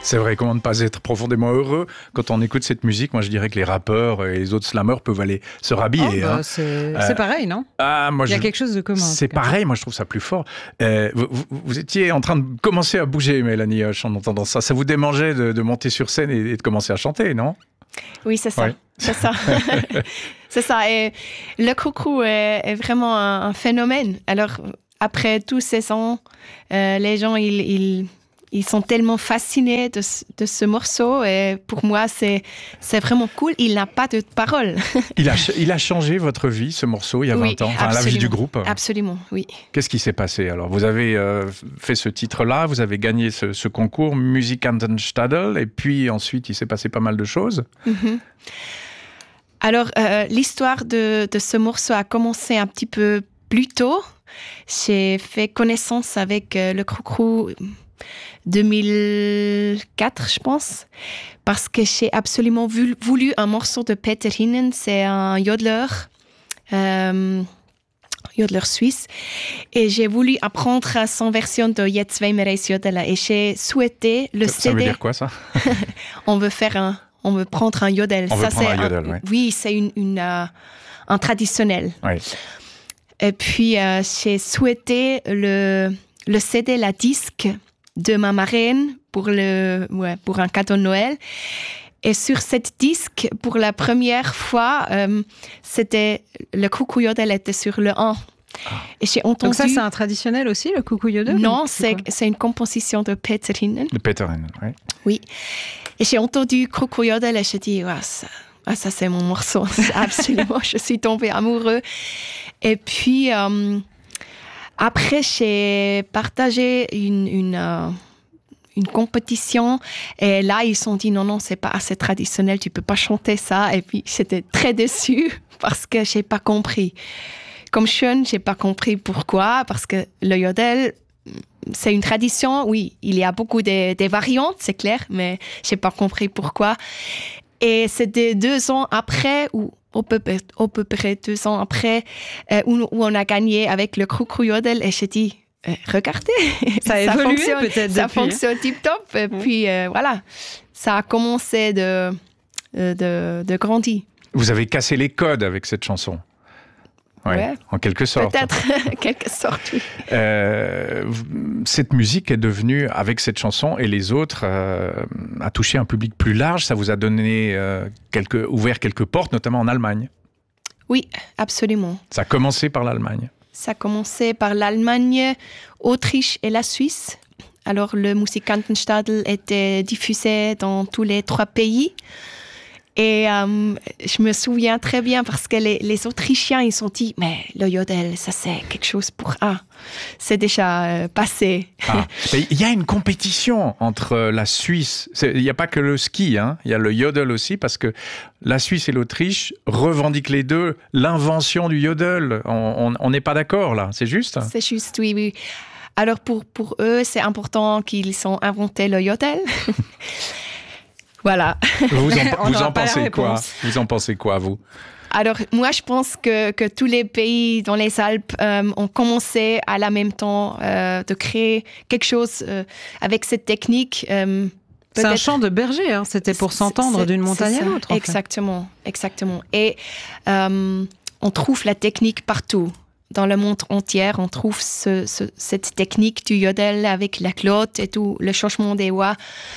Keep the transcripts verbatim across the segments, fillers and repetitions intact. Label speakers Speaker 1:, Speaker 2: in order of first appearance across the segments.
Speaker 1: C'est vrai, comment ne pas être profondément heureux quand on écoute cette musique. Moi, je dirais que les rappeurs et les autres slammers peuvent aller se rhabiller.
Speaker 2: Oh, bah,
Speaker 1: hein.
Speaker 2: c'est,
Speaker 1: Euh,
Speaker 2: c'est pareil, non?
Speaker 1: Ah, moi,
Speaker 2: Il y a
Speaker 1: je...
Speaker 2: quelque chose de commun.
Speaker 1: C'est pareil, moi je trouve ça plus fort. Euh, vous, vous, vous étiez en train de commencer à bouger, Mélanie Hoche, en entendant ça. Ça vous démangeait de, de monter sur scène et, et de commencer à chanter, non?
Speaker 3: Oui, c'est ça.
Speaker 1: Ouais.
Speaker 3: C'est ça. C'est ça. Et le coucou est, est vraiment un, un phénomène. Alors, après tous ces ans, euh, les gens, ils, ils, ils sont tellement fascinés de, de ce morceau. Et pour moi, c'est, c'est vraiment cool. Il n'a pas de paroles.
Speaker 1: il, a, il a changé votre vie, ce morceau, il y a
Speaker 3: oui,
Speaker 1: vingt ans, enfin, la vie du groupe.
Speaker 3: Absolument, oui.
Speaker 1: Qu'est-ce qui s'est passé alors? Vous avez euh, fait ce titre-là, vous avez gagné ce, ce concours Musikantenstadel, et puis ensuite, il s'est passé pas mal de choses.
Speaker 3: Mm-hmm. Alors, euh, l'histoire de, de ce morceau a commencé un petit peu plus tôt. J'ai fait connaissance avec euh, le Crou-Crou deux mille quatre, je pense, parce que j'ai absolument vu, voulu un morceau de Peter Hinnen. C'est un yodeler, euh, yodeler suisse, et j'ai voulu apprendre son version de Jetzt wollen wir es jodelen. Et j'ai souhaité le
Speaker 1: ça,
Speaker 3: C D.
Speaker 1: Ça veut dire quoi, ça?
Speaker 3: On veut faire un... On veut prendre un yodel.
Speaker 1: On
Speaker 3: ça,
Speaker 1: veut prendre
Speaker 3: c'est
Speaker 1: un yodel,
Speaker 3: un,
Speaker 1: oui.
Speaker 3: Oui, c'est une, une, euh, un traditionnel.
Speaker 1: Oui.
Speaker 3: Et puis, euh, j'ai souhaité le, le C D, la disque de ma marraine pour, le, ouais, pour un cadeau de Noël. Et sur cette disque, pour la première fois, euh, c'était, le coucou yodel était sur le un.
Speaker 1: Ah.
Speaker 3: Et j'ai entendu...
Speaker 2: Donc ça, c'est un traditionnel aussi, le coucou yodel?
Speaker 3: Non, c'est, c'est une composition de Peter Hinnen.
Speaker 1: De Peter Hinnen, oui.
Speaker 3: Oui. Et j'ai entendu Coucou Yodel et j'ai dit, ouais, ça, ouais, ça c'est mon morceau. Absolument, je suis tombée amoureux. Et puis, euh, après, j'ai partagé une, une, euh, une compétition. Et là, ils se sont dit, non, non, c'est pas assez traditionnel, tu peux pas chanter ça. Et puis, j'étais très déçue parce que j'ai pas compris. Comme jeune, j'ai pas compris pourquoi, parce que le yodel, c'est une tradition, oui, il y a beaucoup de, de variantes, c'est clair, mais j'ai pas compris pourquoi. Et c'était deux ans après, ou à peu près, à peu près deux ans après, euh, où, où on a gagné avec le Crou-Crou Yodel, et j'ai dit, euh, regardez,
Speaker 2: ça a
Speaker 3: ça
Speaker 2: évolué
Speaker 3: fonctionne,
Speaker 2: peut-être
Speaker 3: ça
Speaker 2: depuis,
Speaker 3: fonctionne hein. Tip-top, et
Speaker 2: mmh.
Speaker 3: puis euh, voilà, ça a commencé de, de, de grandir.
Speaker 1: Vous avez cassé les codes avec cette chanson. Ouais, ouais, en quelque sorte.
Speaker 3: Peut-être, quelque sorte, oui.
Speaker 1: Euh, cette musique est devenue, avec cette chanson et les autres, euh, a touché un public plus large. Ça vous a donné euh, quelques, ouvert quelques portes, notamment en Allemagne.
Speaker 3: Oui, absolument.
Speaker 1: Ça a commencé par l'Allemagne.
Speaker 3: Ça a commencé par l'Allemagne, Autriche et la Suisse. Alors, le Musikantenstadel était diffusé dans tous les trois pays. Et euh, je me souviens très bien parce que les, les Autrichiens, ils sont dit, mais le yodel, ça c'est quelque chose pour... Ah, c'est déjà euh, passé.
Speaker 1: Ah. Il y a une compétition entre la Suisse, c'est, il n'y a pas que le ski, hein, il y a le yodel aussi, parce que la Suisse et l'Autriche revendiquent les deux l'invention du yodel. On n'est pas d'accord là, c'est juste?
Speaker 3: C'est juste, oui, oui. Alors pour, pour eux, c'est important qu'ils ont inventé le yodel. Voilà.
Speaker 1: Vous en, vous en pensez quoi? Vous en pensez quoi, vous?
Speaker 3: Alors, moi, je pense que, que tous les pays dans les Alpes euh, ont commencé à la même temps euh, de créer quelque chose euh, avec cette technique. Euh,
Speaker 2: c'est un chant de berger, hein. C'était pour s'entendre d'une montagne à l'autre.
Speaker 3: Exactement, fait. exactement. Et euh, on trouve la technique partout. Dans le monde entier, on trouve ce, ce, cette technique du yodel avec la cloche et tout, le changement des voix.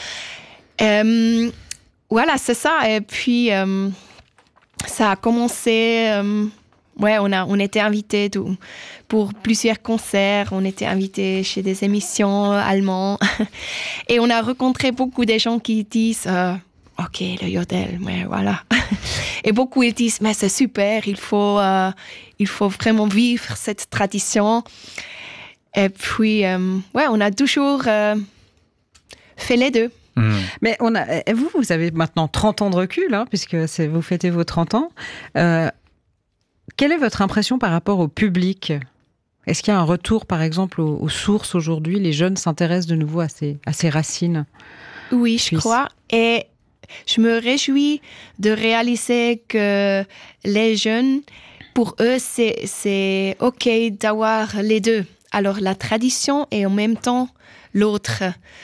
Speaker 3: Euh, voilà, c'est ça. Et puis, euh, ça a commencé... Euh, ouais, on, a, on était invités tout, pour plusieurs concerts. On était invités chez des émissions allemandes. Et on a rencontré beaucoup de gens qui disent... Euh, OK, le yodel, mais voilà. Et beaucoup, ils disent, mais c'est super, il faut, euh, il faut vraiment vivre cette tradition. Et puis, euh, ouais, on a toujours euh, fait les deux.
Speaker 2: Mmh. Mais on a, vous, vous avez maintenant trente ans de recul, hein, puisque c'est, vous fêtez vos trente ans. Euh, quelle est votre impression par rapport au public ? Est-ce qu'il y a un retour, par exemple, aux, aux sources aujourd'hui ? Les jeunes s'intéressent de nouveau à ces, à ces racines ?
Speaker 3: Oui, je suisses. crois. Et je me réjouis de réaliser que les jeunes, pour eux, c'est, c'est OK d'avoir les deux. Alors, la tradition et en même temps l'autre.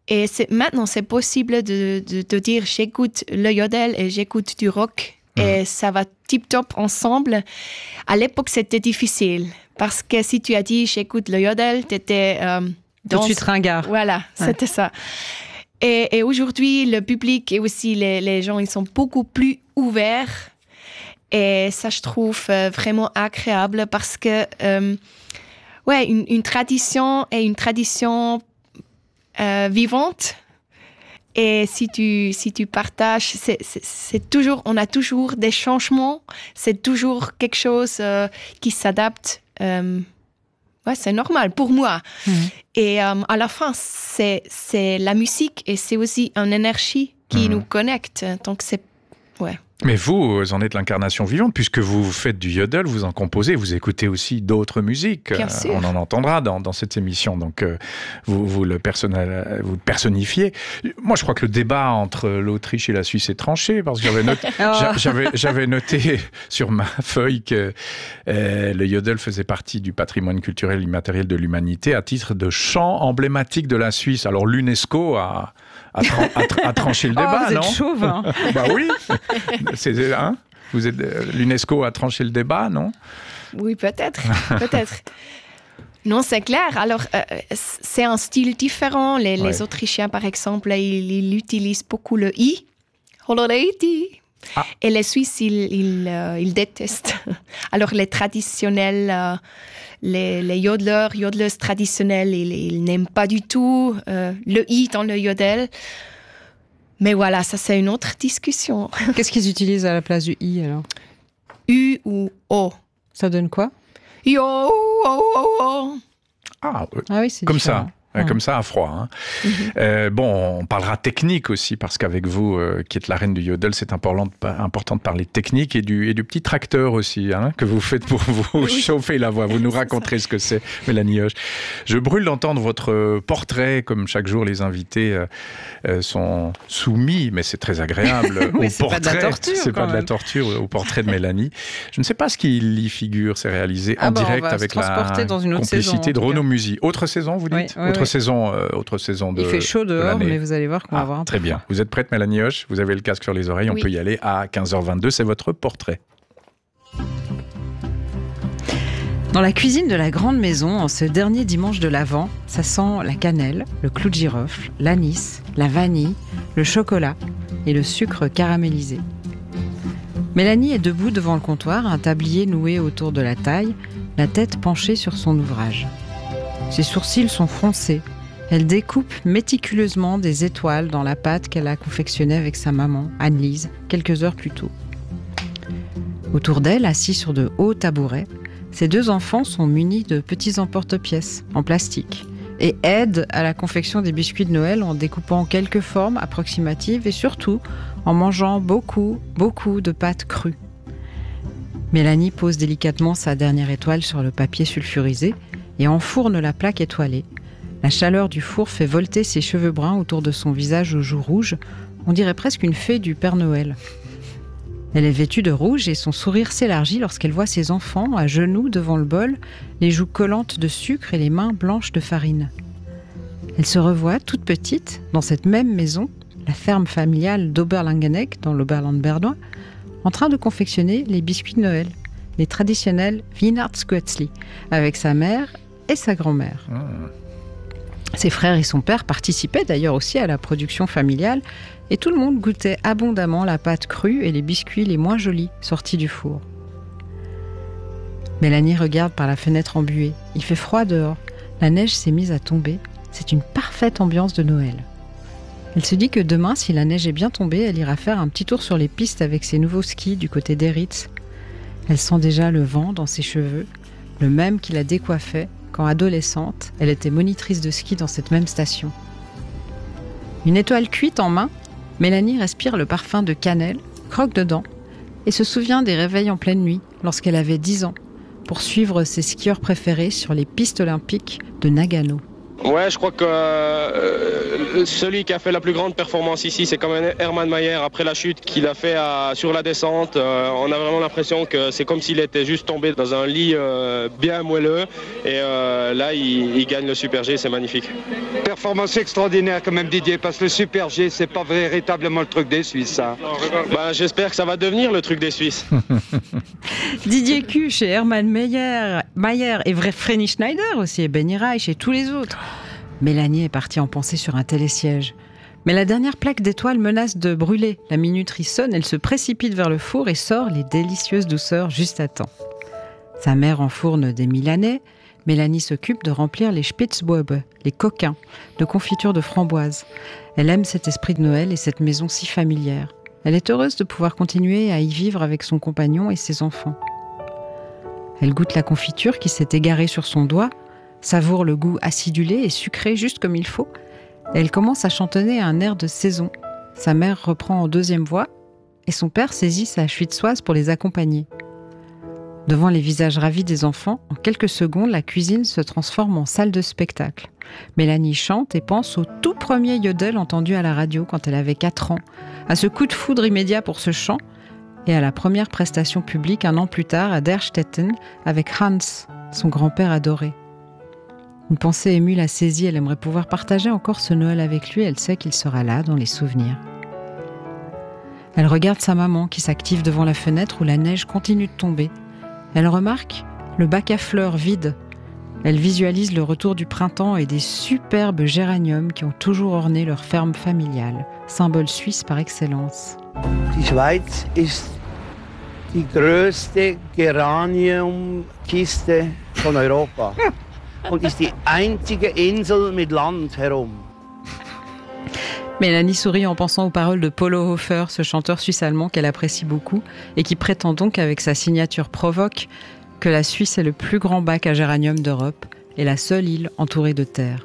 Speaker 3: Et c'est, maintenant, c'est possible de, de, de dire j'écoute le yodel et j'écoute du rock. Mmh. Et ça va tip-top ensemble. À l'époque, c'était difficile. Parce que si tu as dit j'écoute le yodel, tu étais... Euh,
Speaker 2: Tout de suite ringard.
Speaker 3: Voilà, ouais. C'était ça. Et, et aujourd'hui, le public et aussi les, les gens, ils sont beaucoup plus ouverts. Et ça, je trouve euh, vraiment agréable parce que, euh, ouais, une, une tradition est une tradition euh, vivante. Et si tu, si tu partages, c'est, c'est, c'est toujours, on a toujours des changements. C'est toujours quelque chose euh, qui s'adapte. Euh, ouais, c'est normal pour moi. Mmh. Et euh, à la fin, c'est, c'est la musique et c'est aussi une énergie qui mmh. nous connecte. Donc, c'est, ouais.
Speaker 1: Mais vous, vous en êtes l'incarnation vivante, puisque vous faites du yodel, vous en composez, vous écoutez aussi d'autres musiques.
Speaker 3: Bien sûr.
Speaker 1: On en entendra dans, dans cette émission, donc euh, vous, vous, le personnel, vous le personnifiez. Moi, je crois que le débat entre l'Autriche et la Suisse est tranché, parce que j'avais noté, oh. j'avais, j'avais noté sur ma feuille que euh, le yodel faisait partie du patrimoine culturel immatériel de l'humanité à titre de chant emblématique de la Suisse. Alors l'UNESCO a... À, tra- à, tra- à trancher le débat,
Speaker 2: oh, vous
Speaker 1: non?
Speaker 2: Vous êtes chauve, hein.
Speaker 1: Bah oui. C'est, hein vous êtes, l'UNESCO a tranché le débat, non?
Speaker 3: Oui, peut-être, peut-être. Non, c'est clair. Alors, euh, c'est un style différent. Les, ouais. les Autrichiens, par exemple, ils, ils utilisent beaucoup le i. Ah. Et les Suisses, ils, ils, euh, ils détestent. Alors, les traditionnels... Euh, Les, les yodeleurs, yodeleuses traditionnelles, ils, ils n'aiment pas du tout euh, le i dans le yodel. Mais voilà, ça c'est une autre discussion.
Speaker 2: Qu'est-ce qu'ils utilisent à la place du i alors?
Speaker 3: U ou o.
Speaker 2: Ça donne quoi?
Speaker 3: Yo, oh, oh, oh.
Speaker 1: Ah, euh,
Speaker 2: ah oui, c'est
Speaker 1: comme
Speaker 2: différent.
Speaker 1: ça. Comme ça, à froid. Hein. Mm-hmm. Euh, bon, on parlera technique aussi, parce qu'avec vous, euh, qui êtes la reine du yodel, c'est important de, important de parler technique et du, et du petit tracteur aussi, hein, que vous faites pour vous oui. chauffer la voix. Vous nous raconterez ce que c'est, Mélanie Hoche. Je brûle d'entendre votre portrait, comme chaque jour, les invités euh, euh, sont soumis, mais c'est très agréable,
Speaker 2: oui,
Speaker 1: au
Speaker 2: c'est
Speaker 1: portrait.
Speaker 2: Pas de la torture,
Speaker 1: c'est pas
Speaker 2: même.
Speaker 1: de la torture, au portrait de Mélanie. Je ne sais pas ce qu'il y figure, c'est réalisé
Speaker 2: ah
Speaker 1: en
Speaker 2: bah,
Speaker 1: direct avec la
Speaker 2: dans une autre
Speaker 1: complicité
Speaker 2: saison,
Speaker 1: de Renaud Musy. Autre saison, vous dites?
Speaker 2: oui, oui,
Speaker 1: Autre
Speaker 2: oui.
Speaker 1: saison, euh, autre saison de
Speaker 2: Il fait chaud dehors,
Speaker 1: de
Speaker 2: mais vous allez voir qu'on
Speaker 1: ah,
Speaker 2: va avoir un
Speaker 1: très
Speaker 2: peu
Speaker 1: bien.
Speaker 2: fort.
Speaker 1: Vous êtes prête, Mélanie Hoche? Vous avez le casque sur les oreilles, on
Speaker 3: oui.
Speaker 1: peut y aller à quinze heures vingt-deux, c'est votre portrait.
Speaker 2: Dans la cuisine de la grande maison, en ce dernier dimanche de l'Avent, ça sent la cannelle, le clou de girofle, l'anis, la vanille, le chocolat et le sucre caramélisé. Mélanie est debout devant le comptoir, un tablier noué autour de la taille, la tête penchée sur son ouvrage. Ses sourcils sont froncés. Elle découpe méticuleusement des étoiles dans la pâte qu'elle a confectionnée avec sa maman, Anne-Lise, quelques heures plus tôt. Autour d'elle, assis sur de hauts tabourets, ses deux enfants sont munis de petits emporte-pièces en plastique et aident à la confection des biscuits de Noël en découpant quelques formes approximatives et surtout en mangeant beaucoup, beaucoup de pâtes crues. Mélanie pose délicatement sa dernière étoile sur le papier sulfurisé et enfourne la plaque étoilée. La chaleur du four fait volter ses cheveux bruns autour de son visage aux joues rouges. On dirait presque une fée du Père Noël. Elle est vêtue de rouge et son sourire s'élargit lorsqu'elle voit ses enfants à genoux devant le bol, les joues collantes de sucre et les mains blanches de farine. Elle se revoit toute petite dans cette même maison, la ferme familiale d'Oberlangenegg dans l'Oberland bernois, en train de confectionner les biscuits de Noël, les traditionnels Weihnachtsguetzli, avec sa mère et sa grand-mère. Mmh. Ses frères et son père participaient d'ailleurs aussi à la production familiale et tout le monde goûtait abondamment la pâte crue et les biscuits les moins jolis sortis du four. Mélanie regarde par la fenêtre embuée. Il fait froid dehors. La neige s'est mise à tomber. C'est une parfaite ambiance de Noël. Elle se dit que demain, si la neige est bien tombée, elle ira faire un petit tour sur les pistes avec ses nouveaux skis du côté d'Eritz. Elle sent déjà le vent dans ses cheveux, le même qui la décoiffait quand adolescente, elle était monitrice de ski dans cette même station. Une étoile cuite en main, Mélanie respire le parfum de cannelle, croque dedans et se souvient des réveils en pleine nuit lorsqu'elle avait dix ans pour suivre ses skieurs préférés sur les pistes olympiques de Nagano.
Speaker 4: Ouais, je crois que euh, celui qui a fait la plus grande performance ici, c'est quand même Hermann Maier après la chute qu'il a fait à, sur la descente. Euh, on a vraiment l'impression que c'est comme s'il était juste tombé dans un lit euh, bien moelleux. Et euh, là, il, il gagne le Super G, c'est magnifique.
Speaker 5: Performance extraordinaire quand même, Didier, parce que le Super G, c'est pas véritablement le truc des Suisses, ça.
Speaker 4: Ben, j'espère que ça va devenir le truc des Suisses.
Speaker 2: Didier Cuche et Hermann Maier, Maier et Vreni Schneider aussi, et Benny Reich et tous les autres. Mélanie est partie en pensée sur un télésiège. Mais la dernière plaque d'étoiles menace de brûler. La minuterie sonne, elle se précipite vers le four et sort les délicieuses douceurs juste à temps. Sa mère enfourne des Milanais. Mélanie s'occupe de remplir les Spitzbube, les coquins, de confiture de framboise. Elle aime cet esprit de Noël et cette maison si familière. Elle est heureuse de pouvoir continuer à y vivre avec son compagnon et ses enfants. Elle goûte la confiture qui s'est égarée sur son doigt, savoure le goût acidulé et sucré juste comme il faut. Et elle commence à chantonner un air de saison. Sa mère reprend en deuxième voix et son père saisit sa schwitzoise pour les accompagner. Devant les visages ravis des enfants, en quelques secondes, la cuisine se transforme en salle de spectacle. Mélanie chante et pense au tout premier yodel entendu à la radio quand elle avait quatre ans, à ce coup de foudre immédiat pour ce chant et à la première prestation publique un an plus tard à Derstetten avec Hans, son grand-père adoré. Une pensée émue la saisit, elle aimerait pouvoir partager encore ce Noël avec lui, elle sait qu'il sera là dans les souvenirs. Elle regarde sa maman qui s'active devant la fenêtre où la neige continue de tomber. Elle remarque le bac à fleurs vide. Elle visualise le retour du printemps et des superbes géraniums qui ont toujours orné leur ferme familiale, symbole suisse par excellence.
Speaker 6: Die Schweiz ist die größte Geraniumkiste von Europa und ist die einzige Insel mit Land herum.
Speaker 2: Mélanie sourit en pensant aux paroles de Polo Hofer, ce chanteur suisse-allemand qu'elle apprécie beaucoup et qui prétend donc avec sa signature provoque que la Suisse est le plus grand bac à géranium d'Europe et la seule île entourée de terre.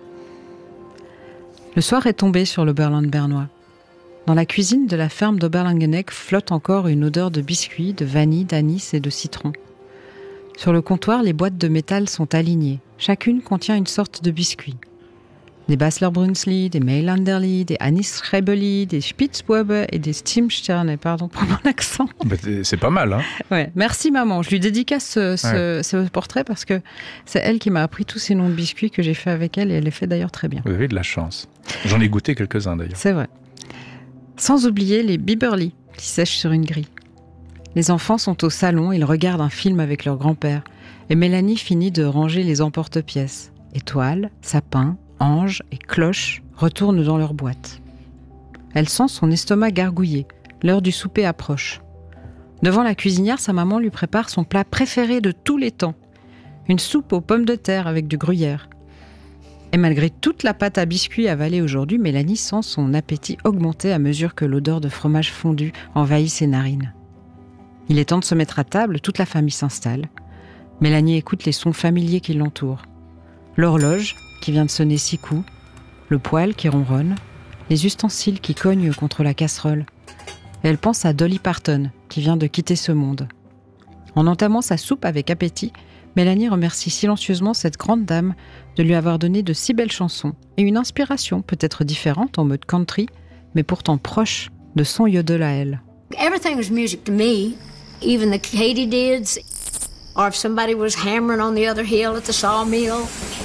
Speaker 2: Le soir est tombé sur l'Oberland bernois. Dans la cuisine de la ferme d'Oberlangenegg flotte encore une odeur de biscuits, de vanille, d'anis et de citron. Sur le comptoir, les boîtes de métal sont alignées. Chacune contient une sorte de biscuit. Des Basler Brunzli, des Mailanderli, des Anis Schrebeli, des Spitzbube et des Stimmsterne, pardon pour mon accent.
Speaker 1: C'est pas mal, hein.
Speaker 2: Ouais. Merci maman, je lui dédicace ce, ce, ouais. ce portrait parce que c'est elle qui m'a appris tous ces noms de biscuits que j'ai fait avec elle et elle les fait d'ailleurs très bien.
Speaker 1: Vous avez de la chance. J'en ai goûté quelques-uns d'ailleurs.
Speaker 2: C'est vrai. Sans oublier les Biberli qui sèchent sur une grille. Les enfants sont au salon, ils regardent un film avec leur grand-père et Mélanie finit de ranger les emporte-pièces. Étoiles, sapins, anges et cloches retournent dans leur boîte. Elle sent son estomac gargouiller. L'heure du souper approche. Devant la cuisinière, sa maman lui prépare son plat préféré de tous les temps. Une soupe aux pommes de terre avec du gruyère. Et malgré toute la pâte à biscuits avalée aujourd'hui, Mélanie sent son appétit augmenter à mesure que l'odeur de fromage fondu envahit ses narines. Il est temps de se mettre à table, toute la famille s'installe. Mélanie écoute les sons familiers qui l'entourent. L'horloge, qui vient de sonner six coups, le poêle qui ronronne, les ustensiles qui cognent contre la casserole. Et elle pense à Dolly Parton, qui vient de quitter ce monde. En entamant sa soupe avec appétit, Mélanie remercie silencieusement cette grande dame de lui avoir donné de si belles chansons et une inspiration peut-être différente en mode country, mais pourtant proche de son yodel à elle.
Speaker 7: Everything was music to me, even the katydids, or if somebody was hammering on the other hill at the sawmill.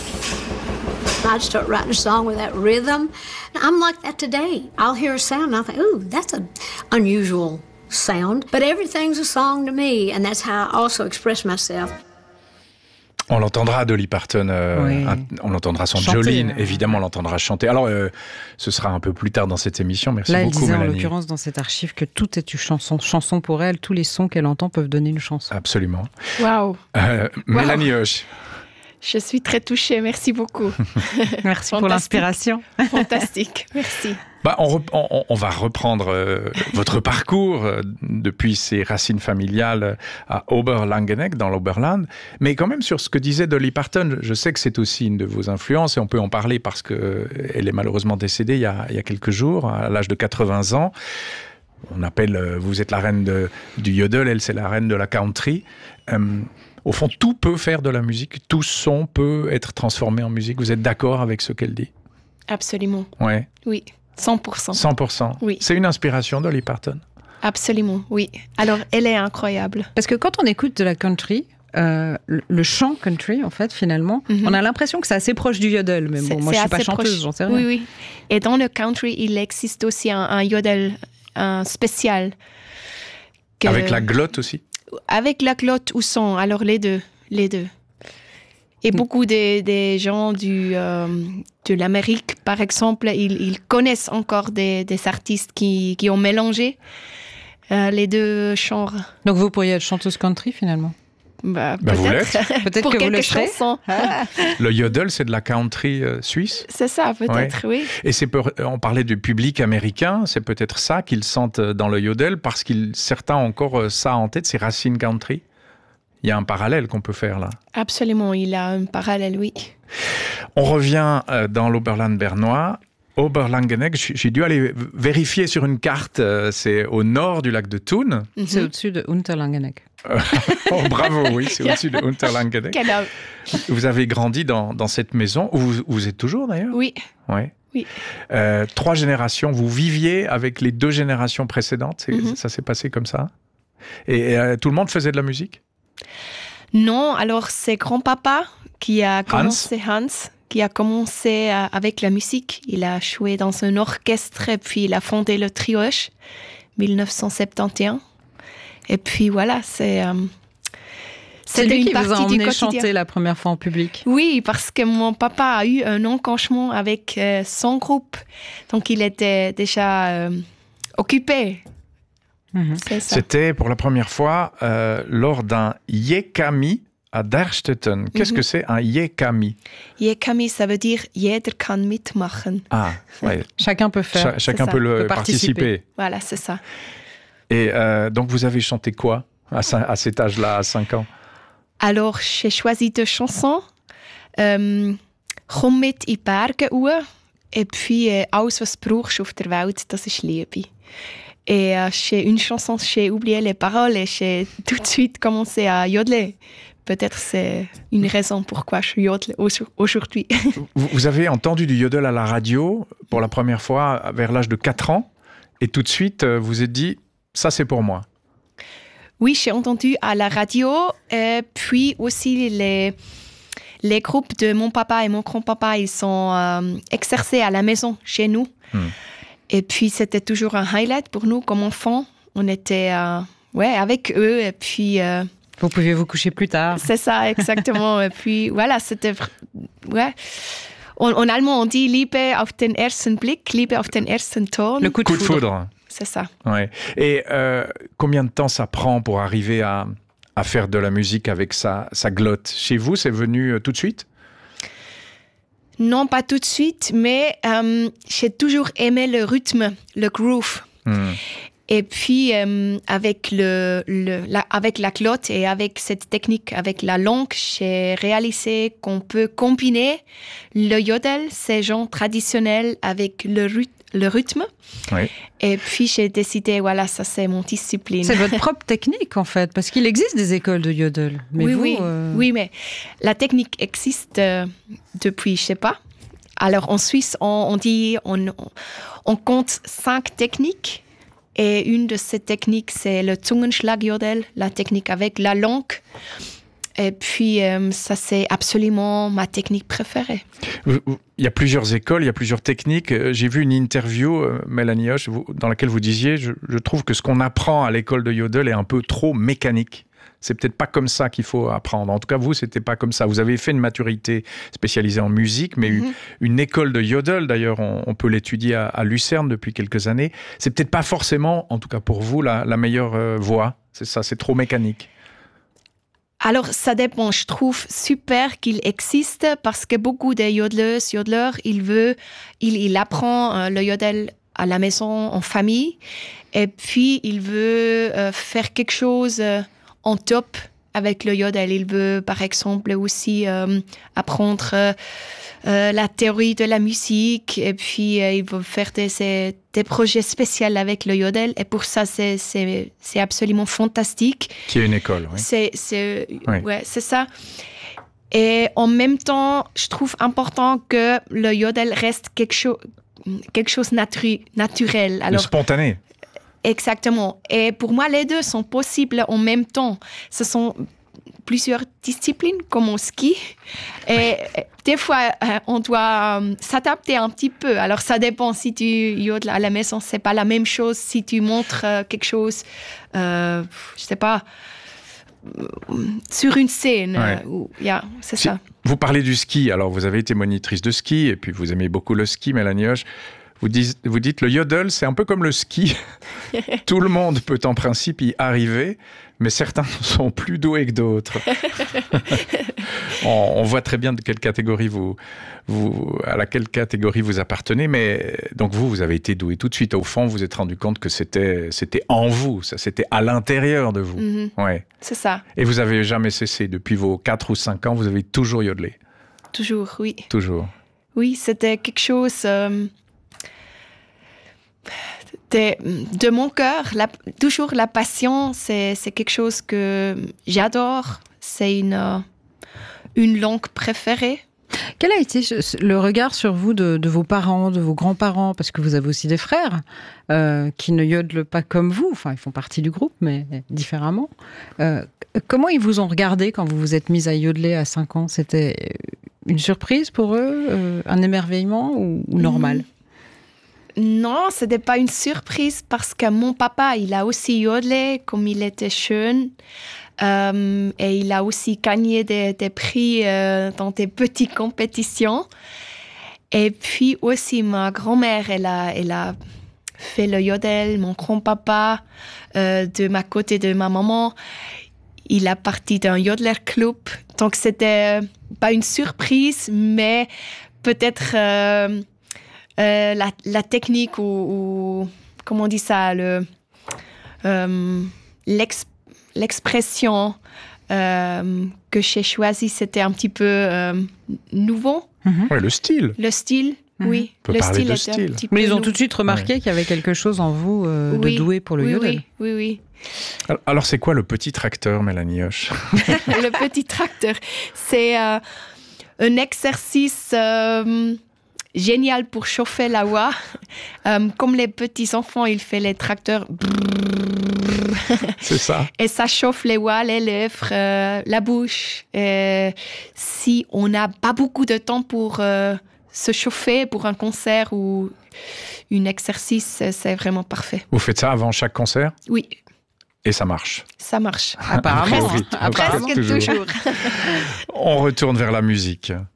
Speaker 7: I'd start writing a song with that rhythm. I'm like that today. I'll hear a sound and I'll think, ooh, that's an unusual sound. But everything's a song to me, and that's how I also express myself.
Speaker 1: On l'entendra, Dolly Parton, euh,
Speaker 2: oui.
Speaker 1: un, on l'entendra son
Speaker 2: chanter,
Speaker 1: Jolene,
Speaker 2: euh...
Speaker 1: évidemment, on l'entendra chanter. Alors, euh, ce sera un peu plus tard dans cette émission. Merci
Speaker 2: Là,
Speaker 1: beaucoup,
Speaker 2: elle disait,
Speaker 1: Mélanie.
Speaker 2: en l'occurrence, dans cette archive, que tout est une chanson. Chanson pour elle, tous les sons qu'elle entend peuvent donner une chanson.
Speaker 1: Absolument.
Speaker 3: Waouh.
Speaker 1: Euh, Mélanie
Speaker 3: wow.
Speaker 1: Hoche.
Speaker 3: Je suis très touchée, merci beaucoup.
Speaker 2: Merci pour l'inspiration.
Speaker 3: Fantastique, merci.
Speaker 1: Bah, on, rep- on, on va reprendre euh, votre parcours euh, depuis ses racines familiales à Oberlangenegg, dans l'Oberland. Mais quand même, sur ce que disait Dolly Parton, je sais que c'est aussi une de vos influences et on peut en parler parce qu'elle est malheureusement décédée il y a, il y a quelques jours, à l'âge de quatre-vingts ans. On appelle, vous êtes la reine de, du yodel, elle c'est la reine de la country. Euh, Au fond, tout peut faire de la musique, tout son peut être transformé en musique. Vous êtes d'accord avec ce qu'elle dit ?
Speaker 3: Absolument.
Speaker 1: Ouais.
Speaker 3: Oui, cent pour cent.
Speaker 1: cent pour cent.
Speaker 3: Oui.
Speaker 1: C'est une inspiration, Dolly Parton.
Speaker 3: Absolument, oui. Alors, elle est incroyable.
Speaker 2: Parce que quand on écoute de la country, euh, le, le chant country, en fait, finalement, mm-hmm. on a l'impression que c'est assez proche du yodel. Mais bon, moi, je suis pas chanteuse, proche. J'en sais rien.
Speaker 3: Oui, oui. Et dans le country, il existe aussi un, un yodel un spécial.
Speaker 1: Que... Avec la glotte aussi?
Speaker 3: Avec la glotte ou son, alors les deux, les deux. Et mm. beaucoup des, des gens du, euh, de l'Amérique, par exemple, ils, ils connaissent encore des, des artistes qui, qui ont mélangé euh, les deux genres.
Speaker 2: Donc vous pourriez être chanteuse country, finalement?
Speaker 3: Bah,
Speaker 1: bah
Speaker 3: peut-être.
Speaker 2: Peut-être
Speaker 3: Pour
Speaker 2: que
Speaker 3: quelques
Speaker 2: vous le serez.
Speaker 3: chansons.
Speaker 1: Le yodel, c'est de la country euh, suisse?
Speaker 3: C'est ça, peut-être,
Speaker 1: ouais.
Speaker 3: oui.
Speaker 1: Et c'est peu, on parlait du public américain, c'est peut-être ça qu'ils sentent dans le yodel, parce que certains ont encore ça en tête, ces racines country. Il y a un parallèle qu'on peut faire là.
Speaker 3: Absolument, il y a un parallèle, oui.
Speaker 1: On revient euh, dans l'Oberland bernois. Oberlangenegg, j'ai dû aller vérifier sur une carte, euh, c'est au nord du lac de Thun.
Speaker 2: Mm-hmm. C'est au-dessus de Unterlangenegg.
Speaker 1: Oh, bravo, oui, c'est au-dessus de Unterlangenegg. Vous avez grandi dans, dans cette maison, où vous, où vous êtes toujours d'ailleurs?
Speaker 3: Oui.
Speaker 1: Ouais.
Speaker 3: Oui.
Speaker 1: Euh, trois générations, vous viviez avec les deux générations précédentes, mm-hmm. ça s'est passé comme ça? Et, et euh, tout le monde faisait de la musique?
Speaker 3: Non, alors c'est grand-papa qui a commencé, Hans, Hans qui a commencé euh, avec la musique. Il a joué dans un orchestre et puis il a fondé le Trioche, dix-neuf cent soixante et onze. Et puis voilà, c'est... Euh,
Speaker 2: c'est lui qui vous a emmené chanter la première fois en public?
Speaker 3: Oui, parce que mon papa a eu un enclenchement avec euh, son groupe. Donc il était déjà euh, occupé.
Speaker 1: Mmh. C'était pour la première fois euh, lors d'un Yekami à Derstetten. Qu'est-ce mmh. que c'est un Yekami?
Speaker 3: Yekami, ça veut dire jeder kann mitmachen.
Speaker 1: Ah, ouais.
Speaker 2: Chacun peut faire.
Speaker 1: Cha- chacun peut, le, peut participer. participer.
Speaker 3: Voilà, c'est ça.
Speaker 1: Et euh, donc vous avez chanté quoi à, à cet âge-là, à cinq ans?
Speaker 3: Alors j'ai choisi deux chansons. Euh, Komm mit in Berge uhr et puis euh, Alles was brauchst auf der Welt, das ist Liebe. Et euh, j'ai une chanson, j'ai oublié les paroles et j'ai tout de suite commencé à yodeler. Peut-être c'est une raison pourquoi je yodle aujourd'hui.
Speaker 1: Vous avez entendu du yodel à la radio pour la première fois vers l'âge de quatre ans et tout de suite vous vous êtes dit, ça c'est pour moi.
Speaker 3: Oui, j'ai entendu à la radio et puis aussi les, les groupes de mon papa et mon grand-papa, ils sont euh, exercés à la maison chez nous. Hmm. Et puis, c'était toujours un highlight pour nous comme enfants. On était euh, ouais, avec eux et puis... Euh,
Speaker 2: vous pouviez vous coucher plus tard.
Speaker 3: C'est ça, exactement. Et puis, voilà, c'était... Ouais. En, en allemand, on dit « Liebe auf den ersten Blick »,« Liebe auf den ersten Ton ».
Speaker 2: Le coup de,
Speaker 1: coup de foudre.
Speaker 2: foudre.
Speaker 3: C'est ça.
Speaker 1: Ouais. Et euh, combien de temps ça prend pour arriver à, à faire de la musique avec sa, sa glotte? Chez vous, c'est venu euh, tout de suite?
Speaker 3: Non, pas tout de suite, mais euh, j'ai toujours aimé le rythme, le groove. Mm. Et puis, euh, avec, le, le, la, avec la glotte et avec cette technique, avec la langue, j'ai réalisé qu'on peut combiner le yodel, ces genres traditionnels, avec le, le rythme.
Speaker 1: Oui.
Speaker 3: Et puis, j'ai décidé, voilà, ça c'est mon discipline.
Speaker 2: C'est votre propre technique, en fait, parce qu'il existe des écoles de yodel. Mais
Speaker 3: oui,
Speaker 2: vous,
Speaker 3: oui.
Speaker 2: Euh...
Speaker 3: oui, mais la technique existe euh, depuis, je sais pas. Alors, en Suisse, on, on dit, on, on compte cinq techniques. Et une de ces techniques, c'est le Zungenschlag-Yodel, la technique avec la langue. Et puis, euh, ça, c'est absolument ma technique préférée.
Speaker 1: Il y a plusieurs écoles, il y a plusieurs techniques. J'ai vu une interview, Mélanie Hoche, dans laquelle vous disiez, je, je trouve que ce qu'on apprend à l'école de Yodel est un peu trop mécanique. C'est peut-être pas comme ça qu'il faut apprendre. En tout cas, vous, c'était pas comme ça. Vous avez fait une maturité spécialisée en musique, mais mm-hmm. une école de yodel, d'ailleurs, on, on peut l'étudier à, à Lucerne depuis quelques années. C'est peut-être pas forcément, en tout cas pour vous, la, la meilleure euh, voie. C'est ça, c'est trop mécanique.
Speaker 3: Alors, ça dépend. Je trouve super qu'il existe parce que beaucoup de yodeleuses, yodeleurs, il veut, il, il apprend euh, le yodel à la maison, en famille, et puis il veut euh, faire quelque chose euh, en top avec le yodel. Il veut, par exemple, aussi euh, apprendre euh, euh, la théorie de la musique et puis euh, il veut faire des, des projets spéciaux avec le yodel. Et pour ça, c'est, c'est, c'est absolument fantastique.
Speaker 1: Qui est une école, oui.
Speaker 3: C'est, c'est,
Speaker 1: oui.
Speaker 3: Ouais, c'est ça. Et en même temps, je trouve important que le yodel reste quelque chose, quelque chose natu- naturel.
Speaker 1: Alors, le spontané.
Speaker 3: Exactement. Et pour moi, les deux sont possibles en même temps. Ce sont plusieurs disciplines comme au ski. Et des fois, on doit s'adapter un petit peu. Alors, ça dépend si tu yodeles à la maison, c'est pas la même chose. Si tu montres quelque chose, euh, je sais pas, sur une scène.
Speaker 1: Ouais.
Speaker 3: Où, yeah, c'est
Speaker 1: si,
Speaker 3: ça.
Speaker 1: Vous parlez du ski. Alors, vous avez été monitrice de ski et puis vous aimez beaucoup le ski, Mélanie Hoche. Vous dites, vous dites le yodel, c'est un peu comme le ski. Tout le monde peut en principe y arriver, mais certains sont plus doués que d'autres. on, on voit très bien de quelle catégorie vous, vous, à laquelle catégorie vous appartenez, mais donc vous, vous avez été doué tout de suite. Au fond, vous vous êtes rendu compte que c'était, c'était en vous, ça, c'était à l'intérieur de vous.
Speaker 3: Mm-hmm.
Speaker 1: Ouais.
Speaker 3: C'est ça.
Speaker 1: Et vous avez jamais cessé depuis vos quatre ou cinq ans, vous avez toujours yodelé.
Speaker 3: Toujours, oui.
Speaker 1: Toujours.
Speaker 3: Oui, c'était quelque chose. Euh... De, de mon cœur, la, toujours la passion, c'est, c'est quelque chose que j'adore. C'est une, euh, une langue préférée.
Speaker 2: Quel a été le regard sur vous de, de vos parents, de vos grands-parents, parce que vous avez aussi des frères euh, qui ne yodelent pas comme vous, enfin ils font partie du groupe, mais différemment. Euh, comment ils vous ont regardé quand vous vous êtes mise à yodeler à cinq ans? C'était une surprise pour eux, euh, un émerveillement ou, ou normal? mmh.
Speaker 3: Non, ce n'était pas une surprise parce que mon papa, il a aussi yodelé comme il était jeune. Euh, et il a aussi gagné des, des prix euh, dans des petites compétitions. Et puis aussi, ma grand-mère, elle a, elle a fait le yodel. Mon grand-papa, euh, de ma côté de ma maman, il a parti d'un yodeler club. Donc, c'était pas une surprise, mais peut-être... Euh, Euh, la, la technique ou, ou comment on dit ça, le, euh, l'ex, l'expression euh, que j'ai choisie, c'était un petit peu euh, nouveau.
Speaker 1: Mm-hmm. Ouais, le style.
Speaker 3: Le style, mm-hmm. oui.
Speaker 1: On peut
Speaker 3: le
Speaker 1: parler
Speaker 3: style
Speaker 1: de
Speaker 3: était
Speaker 1: style.
Speaker 3: un petit peu
Speaker 2: Mais ils ont
Speaker 3: nouveau.
Speaker 2: tout de suite remarqué ouais. qu'il y avait quelque chose en vous euh,
Speaker 3: oui.
Speaker 2: de doué pour le
Speaker 3: oui,
Speaker 2: yodel.
Speaker 3: Oui, oui, oui.
Speaker 1: Alors, c'est quoi le petit tracteur, Mélanie Hoche?
Speaker 3: Le petit tracteur, c'est euh, un exercice... Euh, génial pour chauffer la voix. Euh, comme les petits enfants, ils font les tracteurs.
Speaker 1: C'est ça.
Speaker 3: Et ça chauffe les voix, les lèvres, euh, la bouche. Et si on n'a pas beaucoup de temps pour euh, se chauffer pour un concert ou un exercice, c'est vraiment parfait.
Speaker 1: Vous faites ça avant chaque concert?
Speaker 3: Oui.
Speaker 1: Et ça marche?
Speaker 3: Ça marche.
Speaker 2: Apparemment.
Speaker 3: Presque, presque toujours.
Speaker 1: On retourne vers la musique.